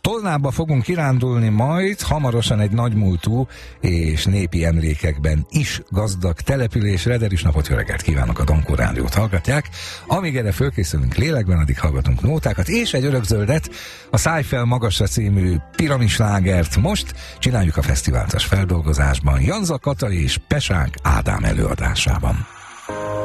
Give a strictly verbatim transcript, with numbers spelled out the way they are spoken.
Tolnába fogunk kirándulni majd, hamarosan egy nagymúltú és népi emlékekben is gazdag településre, de is napot, jó reggelt kívánok, a Donkor Rádiót hallgatják. Amíg erre fölkészülünk lélekben, addig hallgatunk nótákat, és egy örökzöldet, a Szállj fel magasra című piramislágert most csináljuk a fesztiváltas feldolgozásban, Janza Kata és Pesák Ádám előadásában.